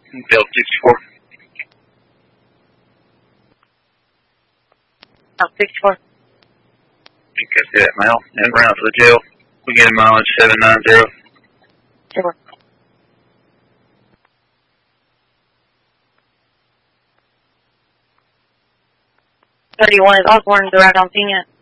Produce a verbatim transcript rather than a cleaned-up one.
Bill sixty-four. Oh, sixty-four. You can see that mail. And round for the jail. We get a mileage seven nine zero. Sure. thirty-one is Osborne, the right on scene yet?